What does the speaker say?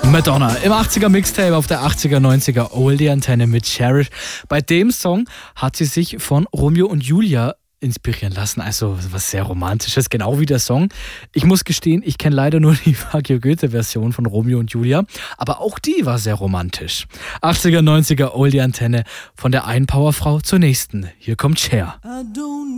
Madonna im 80er Mixtape auf der 80er, 90er Oldie-Antenne mit Cherish. Bei dem Song hat sie sich von Romeo und Julia inspirieren lassen. Also was sehr Romantisches, genau wie der Song. Ich muss gestehen, ich kenne leider nur die Fuck Goethe-Version von Romeo und Julia, aber auch die war sehr romantisch. 80er, 90er Oldie-Antenne von der einen Powerfrau zur nächsten. Hier kommt Cher.